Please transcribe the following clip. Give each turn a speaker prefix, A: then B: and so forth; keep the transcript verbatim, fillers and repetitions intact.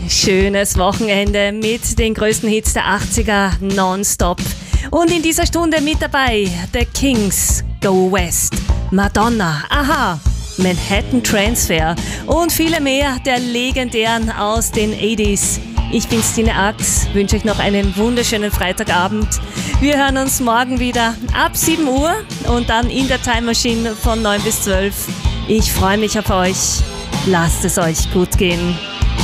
A: Schönes Wochenende mit den größten Hits der achtziger nonstop. Und in dieser Stunde mit dabei The Kings, Go West, Madonna, Aha, Manhattan Transfer und viele mehr der legendären aus den achtziger. Ich bin Stine Ax, wünsche euch noch einen wunderschönen Freitagabend. Wir hören uns morgen wieder ab sieben Uhr und dann in der Time Machine von neun bis zwölf. Ich freue mich auf euch. Lasst es euch gut gehen.